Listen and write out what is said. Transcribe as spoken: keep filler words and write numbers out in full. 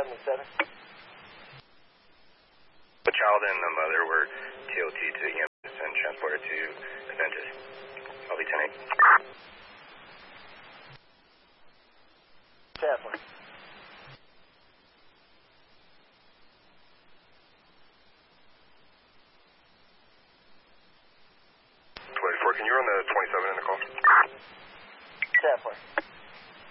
seventy-seven. The child and the mother were T L T to E M S and transported to Adventist. I'll be ten eight. Chaplain. twenty-four, can you run the twenty-seven in the call? Chaplain.